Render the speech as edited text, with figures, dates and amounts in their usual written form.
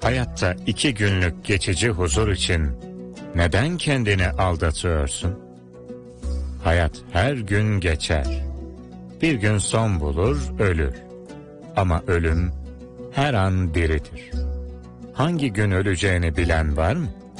Hayatta 2 günlük geçici huzur için neden kendini aldatıyorsun? Hayat her gün geçer. Bir gün son bulur, ölür. Ama ölüm her an diridir. Hangi gün öleceğini bilen var mı?